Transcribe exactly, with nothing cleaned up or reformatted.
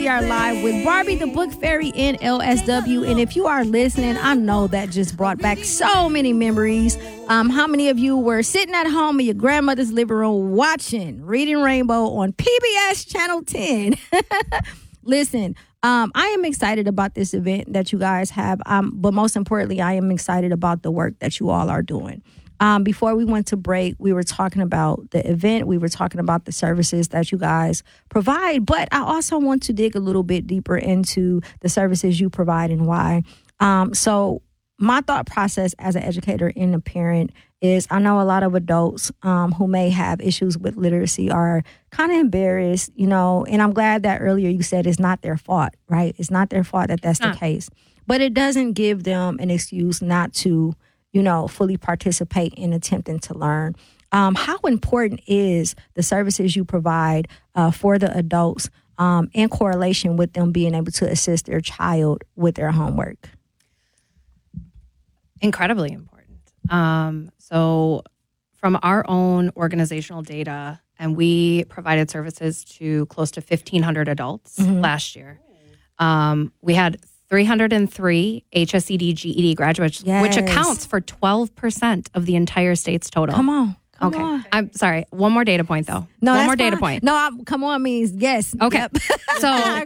are live with Barbie the Book Fairy in L S W. And if you are listening, I know that just brought back so many memories. Um, how many of you were sitting at home in your grandmother's living room watching Reading Rainbow on P B S Channel ten? Listen, um, I am excited about this event that you guys have. Um, but most importantly, I am excited about the work that you all are doing. Um, before we went to break, we were talking about the event. We were talking about the services that you guys provide. But I also want to dig a little bit deeper into the services you provide and why. Um, so my thought process as an educator and a parent is I know a lot of adults um, who may have issues with literacy are kind of embarrassed, you know, and I'm glad that earlier you said it's not their fault, right? It's not their fault that that's huh. the case. But it doesn't give them an excuse not to, you know, fully participate in attempting to learn. Um, how important is the services you provide uh, for the adults um, in correlation with them being able to assist their child with their homework? Incredibly important. Um, so from our own organizational data, and we provided services to close to fifteen hundred adults mm-hmm. last year. Um, we had three hundred three H S E D G E D graduates, yes. which accounts for twelve percent of the entire state's total. Come on. Come okay. on. I'm sorry. One more data point, though. No, One more fine. data point. No, I'm, come on means yes. Okay. Yep. So